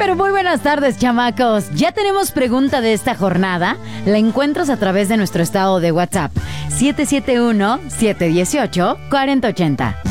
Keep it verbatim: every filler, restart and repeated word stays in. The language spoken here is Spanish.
pero muy buenas tardes, chamacos. Ya tenemos pregunta de esta jornada. La encuentras a través de nuestro estado de WhatsApp. siete siete uno, siete uno ocho, cuatro cero ocho cero.